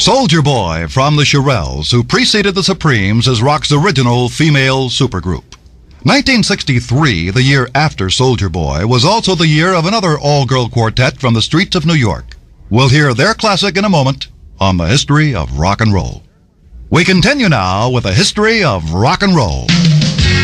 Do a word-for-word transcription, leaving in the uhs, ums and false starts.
Soldier Boy from the Shirelles, who preceded the Supremes as rock's original female supergroup. nineteen sixty-three, the year after Soldier Boy, was also the year of another all-girl quartet from the streets of New York. We'll hear their classic in a moment on the history of rock and roll. We continue now with the history of rock and roll.